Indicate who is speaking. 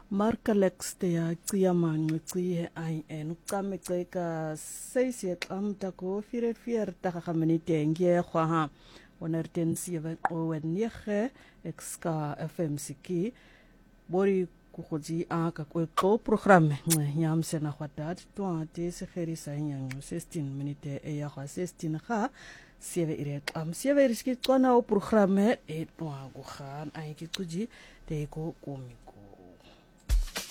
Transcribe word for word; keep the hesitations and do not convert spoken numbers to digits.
Speaker 1: Markalex te ya tsia manqi ai en qame qeka seis ya qamta ko firet fier ta khamanite ngie khwa onerten sieve qowen niege exka F M siki bori kukhoti aka ko ko programme nyam sena khwatat to ate se kheri sa nyang sixteen minute e ya khwa sixteen kha sieve ire qam sieve riski qona o programme e to go khan ai ki tuji te ko komi